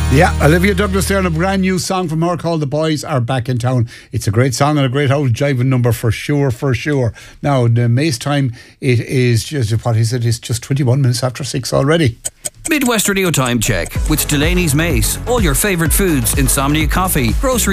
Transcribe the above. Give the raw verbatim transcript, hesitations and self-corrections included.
Yeah, Olivia Douglas there on a brand new song from her called The Boys Are Back in Town. It's a great song and a great old jiving number for sure, for sure. Now, the Mace time, it is just, what is it? It's just twenty-one minutes after six already. Midwest Radio Time Check with Delaney's Mace. All your favourite foods, insomnia coffee, grocery